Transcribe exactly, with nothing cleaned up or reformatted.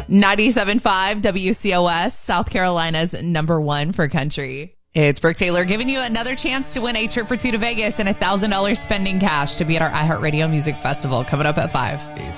ninety-seven point five W C O S, South Carolina's number one for country. It's Brooke Taylor giving you another chance to win a trip for two to Vegas and one thousand dollars spending cash to be at our iHeartRadio Music Festival coming up at five.